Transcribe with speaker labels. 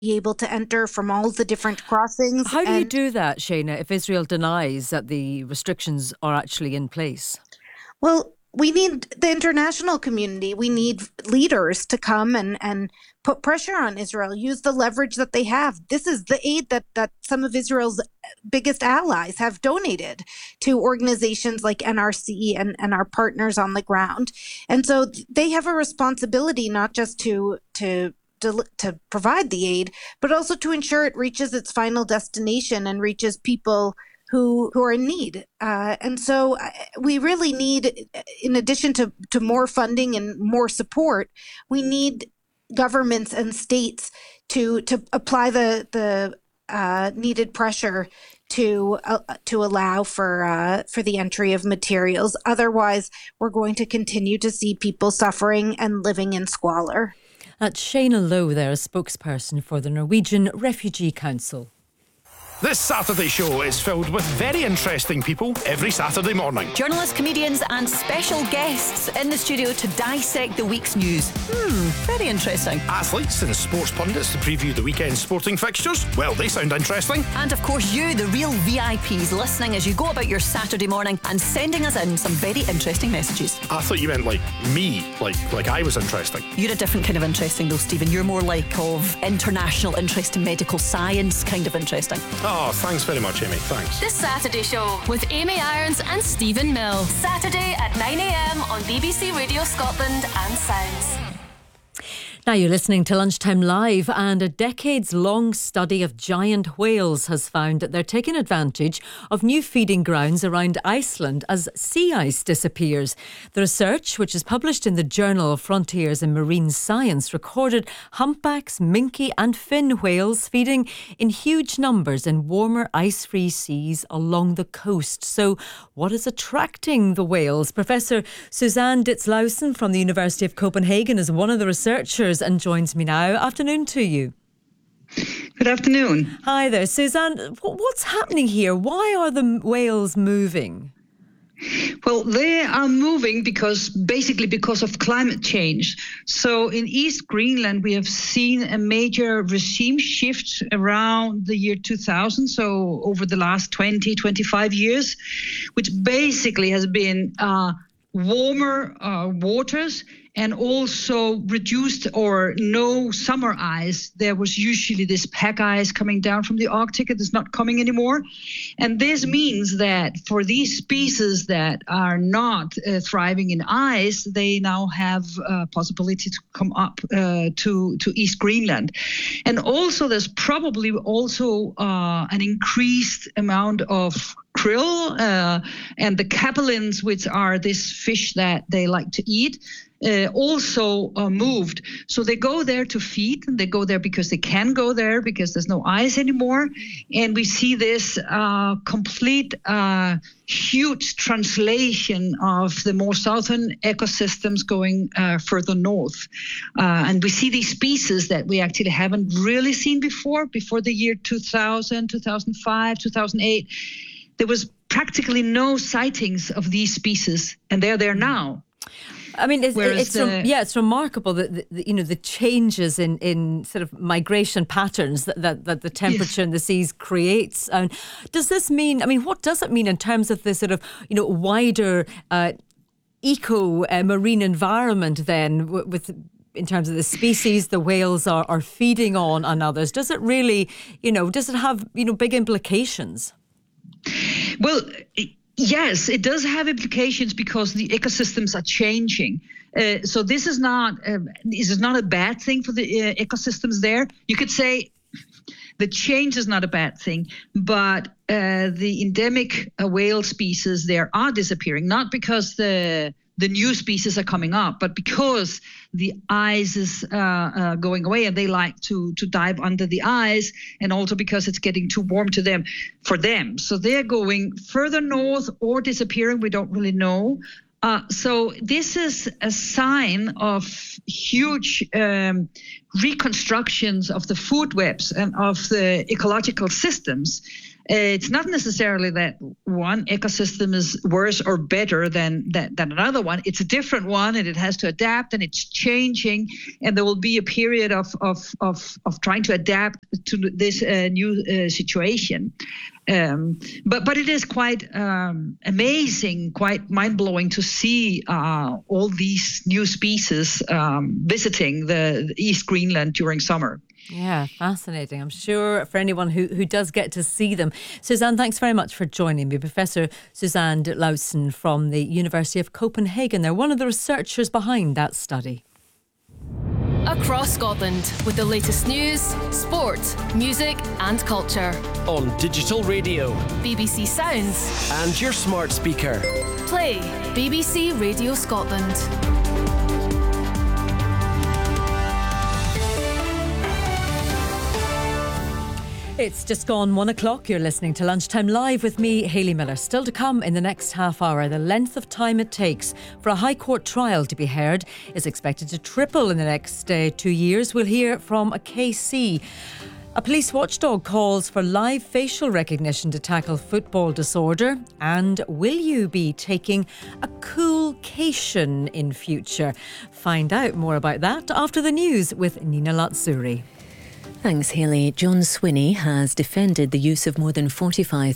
Speaker 1: be able to enter from all the different crossings.
Speaker 2: How do you do that, Shayna, if Israel denies that the restrictions are actually in place?
Speaker 1: Well, we need the international community. We need leaders to come and put pressure on Israel, use the leverage that they have. This is the aid that some of Israel's biggest allies have donated to organizations like NRC and our partners on the ground. And so they have a responsibility not just to provide the aid, but also to ensure it reaches its final destination and reaches people who are in need. And so we really need, in addition to more funding and more support, we need governments and states to apply the needed pressure to allow for the entry of materials. Otherwise, we're going to continue to see people suffering and living in squalor.
Speaker 2: That's Shayna Lowe there, a spokesperson for the Norwegian Refugee Council.
Speaker 3: This Saturday show is filled with very interesting people every Saturday morning.
Speaker 4: Journalists, comedians and special guests in the studio to dissect the week's news. Very interesting.
Speaker 3: Athletes and sports pundits to preview the weekend's sporting fixtures. Well, they sound interesting.
Speaker 4: And of course you, the real VIPs, listening as you go about your Saturday morning and sending us in some very interesting messages.
Speaker 3: I thought you meant like me, like I was interesting.
Speaker 4: You're a different kind of interesting though, Stephen. You're more like of international interest in medical science kind of interesting.
Speaker 3: Oh, thanks very much, Amy. Thanks.
Speaker 5: This Saturday show with Amy Irons and Stephen Mill. Saturday at 9 a.m. on BBC Radio Scotland and Sounds.
Speaker 2: Now you're listening to Lunchtime Live, and a decades-long study of giant whales has found that they're taking advantage of new feeding grounds around Iceland as sea ice disappears. The research, which is published in the Journal of Frontiers in Marine Science, recorded humpbacks, minke and fin whales feeding in huge numbers in warmer ice-free seas along the coast. So what is attracting the whales? Professor Suzanne Ditz-Lausen from the University of Copenhagen is one of the researchers and joins me now. Afternoon to you.
Speaker 6: Good afternoon.
Speaker 2: Hi there, Suzanne. What's happening here? Why are the whales moving?
Speaker 6: Well, they are moving because of climate change. So in East Greenland, we have seen a major regime shift around the year 2000. So over the last 20, 25 years, which basically has been warmer waters and also reduced or no summer ice. There was usually this pack ice coming down from the Arctic. It is not coming anymore. And this means that for these species that are not thriving in ice, they now have a possibility to come up to East Greenland. And also there's probably also an increased amount of krill and the capelins, which are this fish that they like to eat, also moved. So they go there to feed, and they go there because they can go there because there's no ice anymore. And we see this complete huge translation of the more southern ecosystems going further north. And we see these species that we actually haven't really seen before the year 2000, 2005, 2008. There was practically no sightings of these species, and they're there now.
Speaker 2: I mean, it's remarkable that the changes in sort of migration patterns that the temperature in the seas creates. Does this mean? I mean, what does it mean in terms of the sort of wider marine environment then with? In terms of the species the whales are feeding on and others? Does it really, does it have big implications?
Speaker 6: Well, yes, it does have implications because the ecosystems are changing. So this is not a bad thing for the ecosystems there. You could say the change is not a bad thing, but the endemic whale species there are disappearing, not because the new species are coming up, but because the ice is going away and they like to dive under the ice, and also because it's getting too warm for them. So they're going further north or disappearing. We don't really know. So this is a sign of huge reconstructions of the food webs and of the ecological systems. It's not necessarily that one ecosystem is worse or better than another one. It's a different one, and it has to adapt, and it's changing, and there will be a period of trying to adapt to this new situation. But it is quite amazing, quite mind-blowing to see all these new species visiting the East Greenland during summer.
Speaker 2: Yeah, fascinating. I'm sure for anyone who does get to see them. Suzanne, thanks very much for joining me. Professor Suzanne Lausen from the University of Copenhagen. They're one of the researchers behind that study.
Speaker 5: Across Scotland with the latest news, sport, music and culture.
Speaker 7: On digital radio,
Speaker 5: BBC Sounds
Speaker 7: and your smart speaker.
Speaker 5: Play BBC Radio Scotland.
Speaker 2: It's just gone 1 o'clock. You're listening to Lunchtime Live with me, Hayley Miller. Still to come in the next half hour, the length of time it takes for a High Court trial to be heard is expected to triple in the next 2 years. We'll hear from a KC. A police watchdog calls for live facial recognition to tackle football disorder. And will you be taking a coolcation in future? Find out more about that after the news with Nina Latsuri.
Speaker 8: Thanks, Hayley. John Swinney has defended the use of more than 45